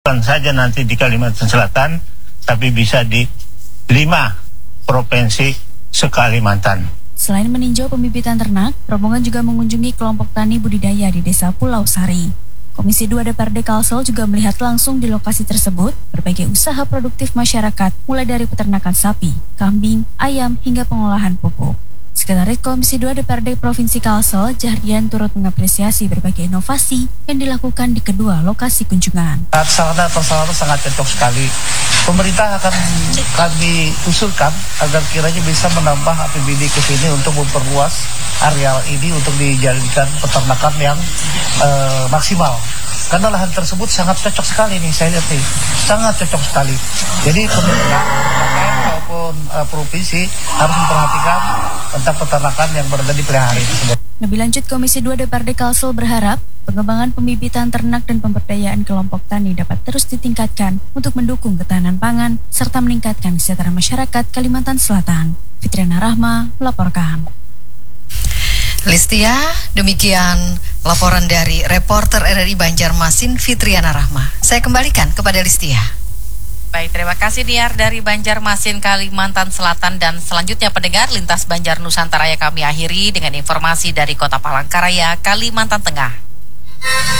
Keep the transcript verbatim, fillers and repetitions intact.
bukan saja nanti di Kalimantan Selatan, tapi bisa di lima provinsi se-Kalimantan. Selain meninjau pembibitan ternak, rombongan juga mengunjungi kelompok tani budidaya di Desa Pulau Sari. Komisi dua D P R D Kalsel juga melihat langsung di lokasi tersebut berbagai usaha produktif masyarakat, mulai dari peternakan sapi, kambing, ayam, hingga pengolahan pupuk. Sekretaris Komisi dua D P R D Provinsi Kalsel, Jahrian, turut mengapresiasi berbagai inovasi yang dilakukan di kedua lokasi kunjungan. Sarana prasarana sangat cocok sekali. Pemerintah akan kami usulkan agar kiranya bisa menambah A P B D ke sini untuk memperluas areal ini untuk dijadikan peternakan yang uh, maksimal. Karena lahan tersebut sangat cocok sekali nih, saya lihat nih, sangat cocok sekali. Jadi pemerintah maupun uh, provinsi harus memperhatikan tentang peternakan yang berada di pelihara tersebut. Lebih lanjut, Komisi dua D P R D Kalsel berharap pengembangan pembibitan ternak dan pemberdayaan kelompok tani dapat terus ditingkatkan untuk mendukung ketahanan pangan serta meningkatkan kesejahteraan masyarakat Kalimantan Selatan. Fitriana Rahma melaporkan. Listia, demikian laporan dari reporter R R I Banjarmasin Fitriana Rahma. Saya kembalikan kepada Listia. Baik, terima kasih Niar dari Banjarmasin, Kalimantan Selatan. Dan selanjutnya pendengar, Lintas Banjar Nusantara yang kami akhiri dengan informasi dari Kota Palangkaraya, Kalimantan Tengah.